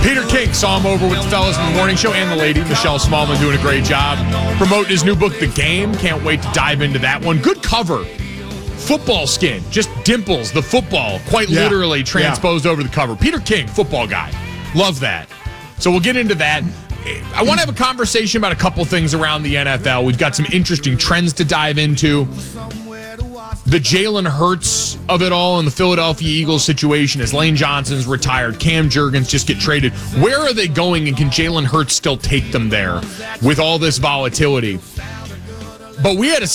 Peter King saw him over with the fellas in the morning show and the lady, Michelle Smallman, doing a great job promoting his new book, The Game. Can't wait to dive into that one. Good cover. Football skin, just dimples, the football, quite literally transposed over the cover. Peter King, football guy. Love that. So we'll get into that. I want to have a conversation about a couple things around the NFL. We've got some interesting trends to dive into. The Jalen Hurts of it all in the Philadelphia Eagles situation as Lane Johnson's retired, Cam Jurgens just get traded. Where are they going, and can Jalen Hurts still take them there with all this volatility? But we had a